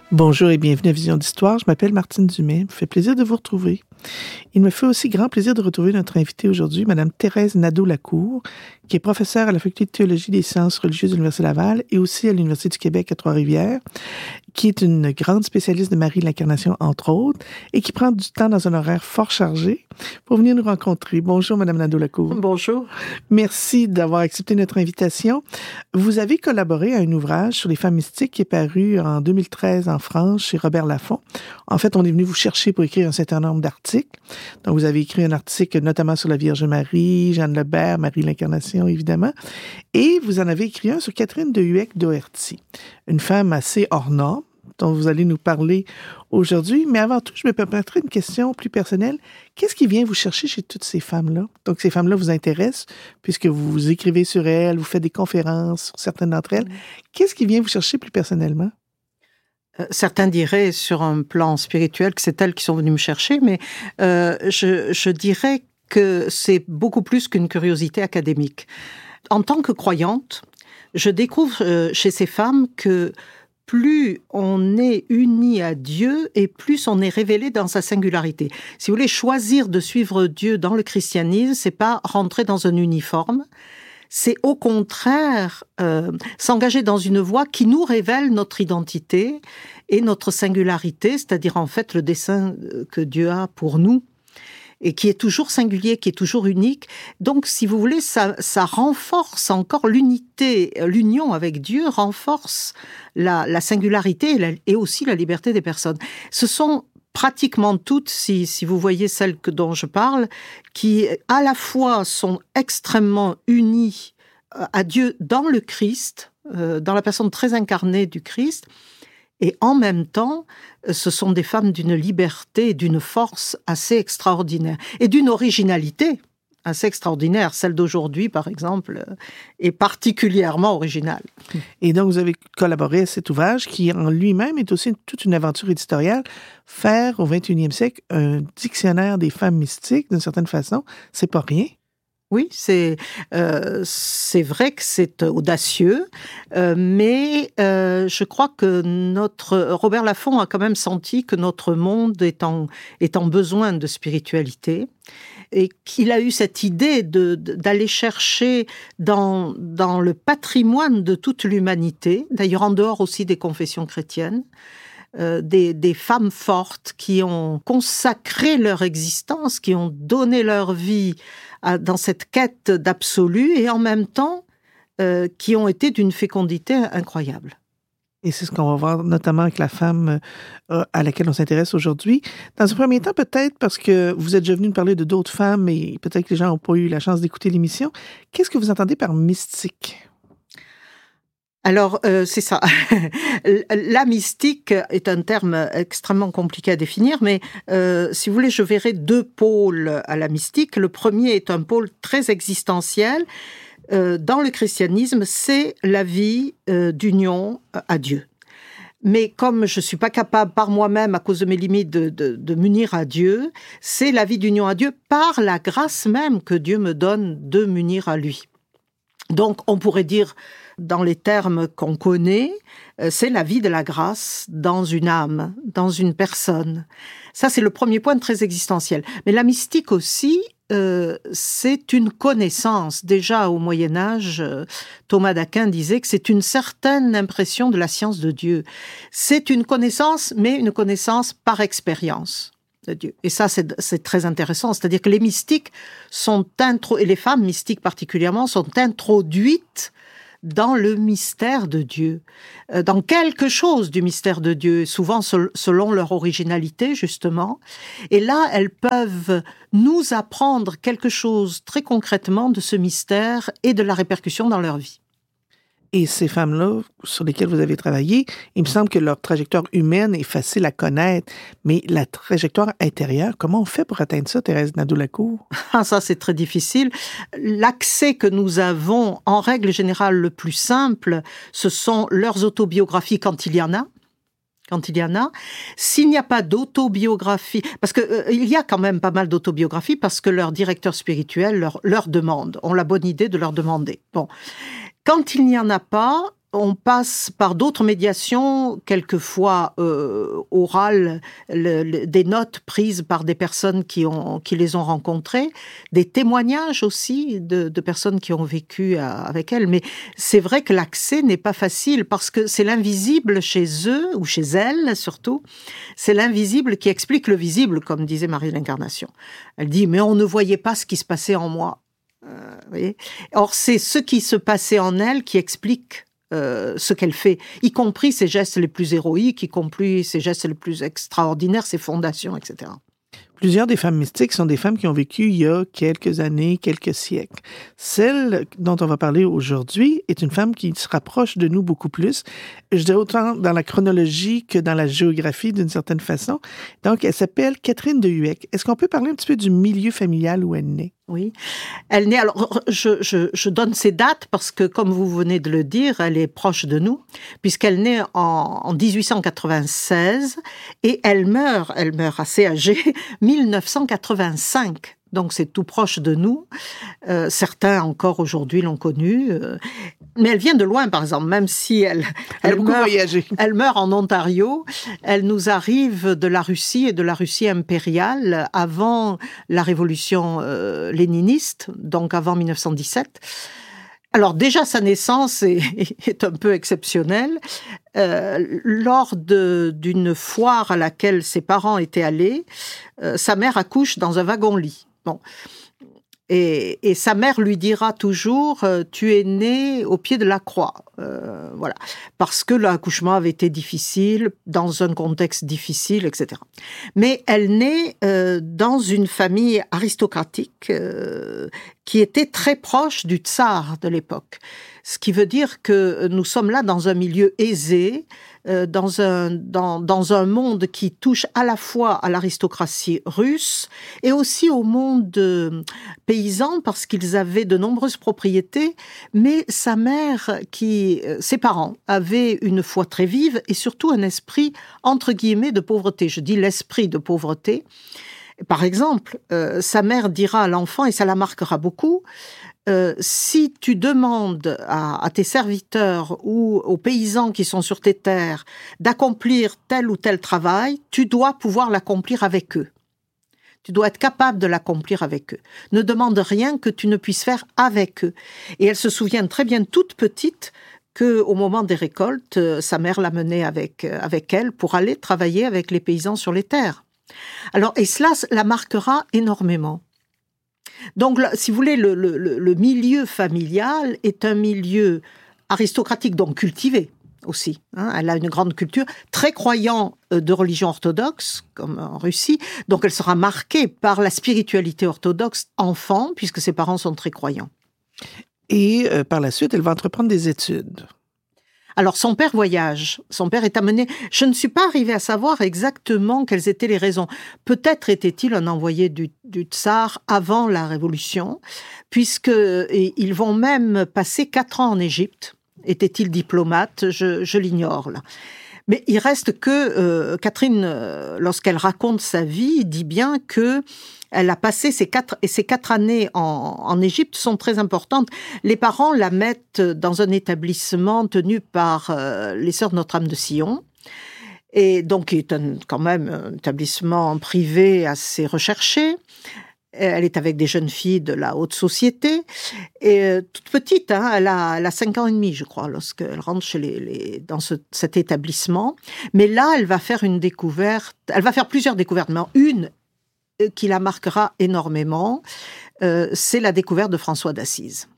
Bonjour et bienvenue à Vision d'Histoire. Je m'appelle Martine Dumais. Il me fait plaisir de vous retrouver. Il me fait aussi grand plaisir de retrouver notre invitée aujourd'hui, Mme Thérèse Nadeau-Lacour, qui est professeure à la Faculté de théologie des sciences religieuses de l'Université Laval et aussi à l'Université du Québec à Trois-Rivières, qui est une grande spécialiste de Marie de l'Incarnation, entre autres, et qui prend du temps dans un horaire fort chargé pour venir nous rencontrer. Bonjour, Mme Nadeau-Lacour. Bonjour. Merci d'avoir accepté notre invitation. Vous avez collaboré à un ouvrage sur les femmes mystiques qui est paru en 2013 en France chez Robert Laffont. En fait, on est venu vous chercher pour écrire un certain nombre d'articles. Donc, vous avez écrit un article notamment sur la Vierge Marie, Jeanne Lebert, Marie de l'Incarnation, évidemment. Et vous en avez écrit un sur Catherine de Hueck-Doherty, une femme assez hors norme, dont vous allez nous parler aujourd'hui. Mais avant tout, je me permettrai une question plus personnelle. Qu'est-ce qui vient vous chercher chez toutes ces femmes-là? Donc, ces femmes-là vous intéressent, puisque vous écrivez sur elles, vous faites des conférences sur certaines d'entre elles. Qu'est-ce qui vient vous chercher plus personnellement? Certains diraient sur un plan spirituel que c'est elles qui sont venues me chercher, mais je dirais que c'est beaucoup plus qu'une curiosité académique. En tant que croyante, je découvre chez ces femmes que plus on est uni à Dieu et plus on est révélé dans sa singularité. Si vous voulez choisir de suivre Dieu dans le christianisme, c'est pas rentrer dans un uniforme, c'est au contraire s'engager dans une voie qui nous révèle notre identité et notre singularité, c'est-à-dire en fait le dessein que Dieu a pour nous et qui est toujours singulier, qui est toujours unique. Donc, si vous voulez, ça renforce encore l'unité, l'union avec Dieu renforce la singularité et aussi la liberté des personnes. Ce sont pratiquement toutes, si vous voyez celles dont je parle, qui à la fois sont extrêmement unies à Dieu dans le Christ, dans la personne très incarnée du Christ, et en même temps, ce sont des femmes d'une liberté et d'une force assez extraordinaire, et d'une originalité assez extraordinaire. Celle d'aujourd'hui, par exemple, est particulièrement originale. Et donc, vous avez collaboré à cet ouvrage qui, en lui-même, est aussi toute une aventure éditoriale. Faire, au 21e siècle, un dictionnaire des femmes mystiques, d'une certaine façon, c'est pas rien. Oui, c'est vrai que c'est audacieux, mais je crois que Robert Laffont a quand même senti que notre monde est en besoin de spiritualité et qu'il a eu cette idée d'aller chercher dans le patrimoine de toute l'humanité, d'ailleurs en dehors aussi des confessions chrétiennes, des femmes fortes qui ont consacré leur existence, qui ont donné leur vie dans cette quête d'absolu et en même temps qui ont été d'une fécondité incroyable. Et c'est ce qu'on va voir notamment avec la femme à laquelle on s'intéresse aujourd'hui. Dans un premier temps, peut-être parce que vous êtes déjà venu nous parler de d'autres femmes et peut-être que les gens n'ont pas eu la chance d'écouter l'émission. Qu'est-ce que vous entendez par mystique? Alors, c'est ça. La mystique est un terme extrêmement compliqué à définir, mais si vous voulez, je verrai deux pôles à la mystique. Le premier est un pôle très existentiel. Dans le christianisme, c'est la vie d'union à Dieu. Mais comme je ne suis pas capable par moi-même, à cause de mes limites, de m'unir à Dieu, c'est la vie d'union à Dieu par la grâce même que Dieu me donne de m'unir à lui. Donc, on pourrait dire, dans les termes qu'on connaît, c'est la vie de la grâce dans une âme, dans une personne. Ça, c'est le premier point très existentiel. Mais la mystique aussi, c'est une connaissance. Déjà, au Moyen-Âge, Thomas d'Aquin disait que c'est une certaine impression de la science de Dieu. C'est une connaissance, mais une connaissance par expérience de Dieu. Et ça, c'est très intéressant. C'est-à-dire que les mystiques et les femmes mystiques particulièrement, sont introduites dans le mystère de Dieu, dans quelque chose du mystère de Dieu, souvent selon leur originalité, justement. Et là, elles peuvent nous apprendre quelque chose très concrètement de ce mystère et de la répercussion dans leur vie. Et ces femmes-là, sur lesquelles vous avez travaillé, il me semble que leur trajectoire humaine est facile à connaître, mais la trajectoire intérieure, comment on fait pour atteindre ça, Thérèse Nadeau-Lacour? Ça, c'est très difficile. L'accès que nous avons, en règle générale, le plus simple, ce sont leurs autobiographies quand il y en a. S'il n'y a pas d'autobiographie, parce que il y a quand même pas mal d'autobiographies, parce que leur directeur spirituel leur demande, ont la bonne idée de leur demander. Bon. Quand il n'y en a pas, on passe par d'autres médiations, quelquefois orales, des notes prises par des personnes qui les ont rencontrées, des témoignages aussi de personnes qui ont vécu avec elles. Mais c'est vrai que l'accès n'est pas facile parce que c'est l'invisible chez eux, ou chez elles surtout, c'est l'invisible qui explique le visible, comme disait Marie l'Incarnation. Elle dit « mais on ne voyait pas ce qui se passait en moi ». Or, c'est ce qui se passait en elle qui explique ce qu'elle fait, y compris ses gestes les plus héroïques, y compris ses gestes les plus extraordinaires, ses fondations, etc. Plusieurs des femmes mystiques sont des femmes qui ont vécu il y a quelques années, quelques siècles. Celle dont on va parler aujourd'hui est une femme qui se rapproche de nous beaucoup plus, je dirais autant dans la chronologie que dans la géographie d'une certaine façon. Donc, elle s'appelle Catherine de Hueck. Est-ce qu'on peut parler un petit peu du milieu familial où elle naît? Oui, elle naît. Alors, je donne ces dates parce que, comme vous venez de le dire, elle est proche de nous, puisqu'elle naît en 1896 et elle meurt assez âgée, 1985. Donc, c'est tout proche de nous. Certains, encore aujourd'hui, l'ont connue. Mais elle vient de loin, par exemple, même si elle meurt en Ontario. Elle nous arrive de la Russie et de la Russie impériale avant la révolution léniniste, donc avant 1917. Alors déjà, sa naissance est un peu exceptionnelle. Lors d'une foire à laquelle ses parents étaient allés, sa mère accouche dans un wagon-lit. Bon. Et sa mère lui dira toujours « tu es né au pied de la croix ». Voilà. Parce que l'accouchement avait été difficile, dans un contexte difficile, etc. Mais elle naît dans une famille aristocratique qui était très proche du tsar de l'époque. Ce qui veut dire que nous sommes là dans un milieu aisé, dans un monde qui touche à la fois à l'aristocratie russe et aussi au monde paysan parce qu'ils avaient de nombreuses propriétés, mais sa mère, ses parents avaient une foi très vive et surtout un esprit entre guillemets de pauvreté. Je dis l'esprit de pauvreté. Par exemple, sa mère dira à l'enfant, et ça la marquera beaucoup, si tu demandes à tes serviteurs ou aux paysans qui sont sur tes terres d'accomplir tel ou tel travail, tu dois pouvoir l'accomplir avec eux. Tu dois être capable de l'accomplir avec eux. Ne demande rien que tu ne puisses faire avec eux. Et elle se souvient très bien, toute petite, qu'au moment des récoltes, sa mère la menait avec elle pour aller travailler avec les paysans sur les terres. Alors, et cela la marquera énormément. Donc, si vous voulez, le milieu familial est un milieu aristocratique, donc cultivé aussi. Elle a une grande culture, très croyant de religion orthodoxe, comme en Russie. Donc, elle sera marquée par la spiritualité orthodoxe enfant, puisque ses parents sont très croyants. Et par la suite, elle va entreprendre des études. Alors, son père voyage. Son père est amené... Je ne suis pas arrivée à savoir exactement quelles étaient les raisons. Peut-être était-il un envoyé du tsar avant la Révolution, puisqu'ils vont même passer 4 ans en Égypte. Était-il diplomate? Je l'ignore, là. Mais il reste que Catherine, lorsqu'elle raconte sa vie, dit bien que elle a passé ces 4 années en Égypte sont très importantes. Les parents la mettent dans un établissement tenu par les Sœurs de Notre-Dame de Sion. Et donc, il est quand même un établissement privé assez recherché. Elle est avec des jeunes filles de la haute société. Et toute petite, elle a 5 ans et demi, je crois, lorsqu'elle rentre dans cet établissement. Mais là, elle va faire une découverte. Elle va faire plusieurs découvertes, mais une qui la marquera énormément, c'est la découverte de François d'Assise.